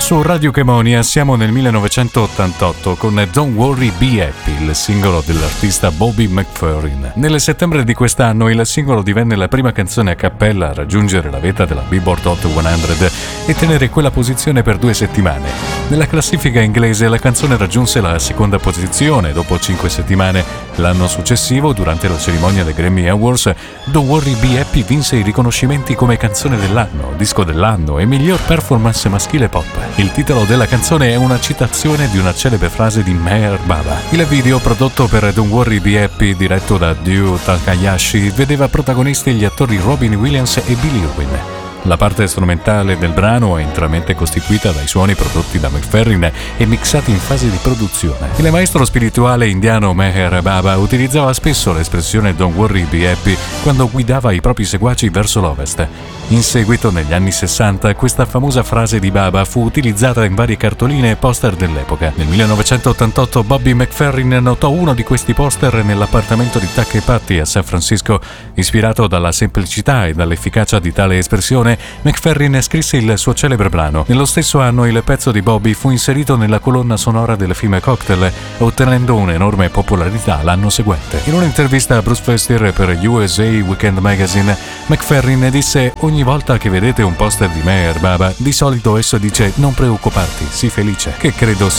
Su Radio Chemonia siamo nel 1988 con Don't Worry Be Happy, il singolo dell'artista Bobby McFerrin. Nel settembre di quest'anno il singolo divenne la prima canzone a cappella a raggiungere la vetta della Billboard Hot 100 e tenere quella posizione per 2 settimane. Nella classifica inglese la canzone raggiunse la seconda posizione dopo 5 settimane. L'anno successivo, durante la cerimonia dei Grammy Awards, Don't Worry Be Happy vinse i riconoscimenti come canzone dell'anno, disco dell'anno e miglior performance maschile pop. Il titolo della canzone è una citazione di una celebre frase di Meher Baba. Il video prodotto per Don't Worry Be Happy, diretto da Ryu Takahashi, vedeva protagonisti gli attori Robin Williams e Billy Irwin. La parte strumentale del brano è interamente costituita dai suoni prodotti da McFerrin e mixati in fase di produzione. Il maestro spirituale indiano Meher Baba utilizzava spesso l'espressione Don't Worry Be Happy quando guidava i propri seguaci verso l'ovest. In seguito, negli anni 60, questa famosa frase di Baba fu utilizzata in varie cartoline e poster dell'epoca. Nel 1988 Bobby McFerrin notò uno di questi poster nell'appartamento di Tuck e Patty a San Francisco. Ispirato dalla semplicità e dall'efficacia di tale espressione, McFerrin scrisse il suo celebre brano. Nello stesso anno il pezzo di Bobby fu inserito nella colonna sonora del film Cocktail, ottenendo un'enorme popolarità l'anno seguente. In un'intervista a Bruce Festier per USA Weekend Magazine, McFerrin disse: "Ogni volta che vedete un poster di Meher Baba, di solito esso dice 'non preoccuparti, sii felice'", che credo